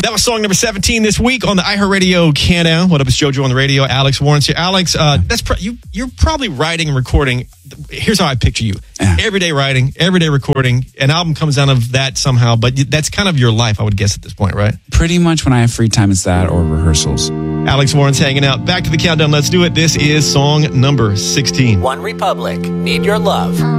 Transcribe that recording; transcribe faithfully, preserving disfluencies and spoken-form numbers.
That was song number seventeen this week on the iHeartRadio Countdown. What up, it's JoJo on the radio. Alex Warren's here. Alex, uh, that's pro- you, you're probably writing and recording. Here's how I picture you. Yeah. Everyday writing, everyday recording. An album comes out of that somehow, but that's kind of your life, I would guess, at this point, right? Pretty much when I have free time, it's that or rehearsals. Alex Warren's hanging out. Back to the countdown. Let's do it. This is song number sixteen. One Republic, Need Your Love.